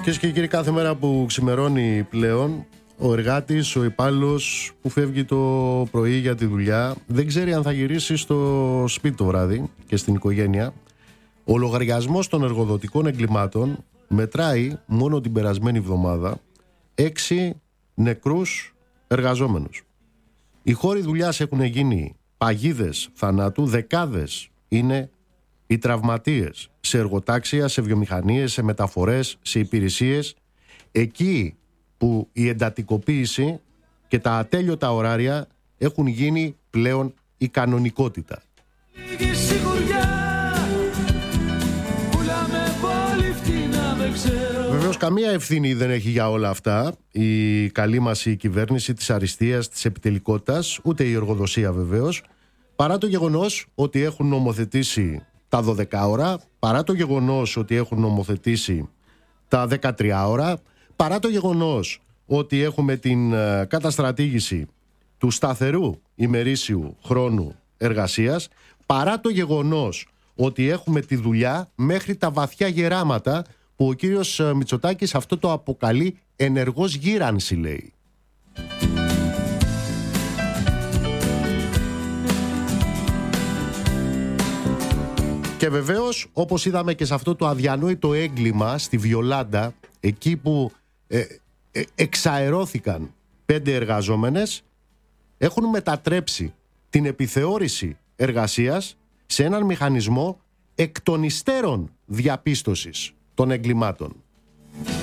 Κυρίες και κύριοι, κάθε μέρα που ξημερώνει πλέον, ο εργάτης, ο υπάλληλος που φεύγει το πρωί για τη δουλειά, δεν ξέρει αν θα γυρίσει στο σπίτι το βράδυ και στην οικογένεια. Ο λογαριασμός των εργοδοτικών εγκλημάτων μετράει μόνο την περασμένη εβδομάδα 6 νεκρούς εργαζόμενους. Οι χώροι δουλειάς έχουν γίνει παγίδες θανάτου, δεκάδες είναι οι τραυματίες σε εργοτάξια, σε βιομηχανίες, σε μεταφορές, σε υπηρεσίες, εκεί που η εντατικοποίηση και τα ατέλειωτα ωράρια έχουν γίνει πλέον η κανονικότητα. Βεβαίως καμία ευθύνη δεν έχει για όλα αυτά η καλή μας η κυβέρνηση της αριστείας, της επιτελικότητας, ούτε η εργοδοσία βεβαίως, παρά το γεγονός ότι έχουν νομοθετήσει τα 12 ώρα, παρά το γεγονός ότι έχουν νομοθετήσει τα 13 ώρα, παρά το γεγονός ότι έχουμε την καταστρατήγηση του σταθερού ημερήσιου χρόνου εργασίας, παρά το γεγονός ότι έχουμε τη δουλειά μέχρι τα βαθιά γεράματα που ο κύριος Μητσοτάκης αυτό το αποκαλεί ενεργός γύρανση, λέει. Και βεβαίως, όπως είδαμε και σε αυτό το αδιανόητο έγκλημα στη Βιολάντα, εκεί που εξαερώθηκαν 5 εργαζόμενες, έχουν μετατρέψει την επιθεώρηση εργασίας σε έναν μηχανισμό εκ των υστέρων διαπίστωσης των εγκλημάτων.